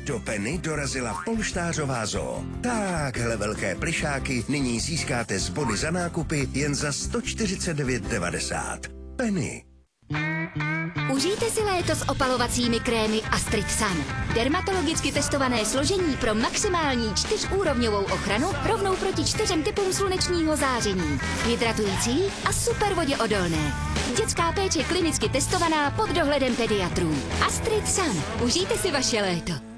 Do Penny dorazila polštářová zoo. Takhle velké plyšáky nyní získáte z body za nákupy jen za 149,90. Penny. Užijte si léto s opalovacími krémy Astrid Sun. Dermatologicky testované složení pro maximální 4úrovňovou ochranu rovnou proti 4 typům slunečního záření. Hydratující a super voděodolné. Dětská péče klinicky testovaná pod dohledem pediatrů. Astrid Sun. Užijte si vaše léto.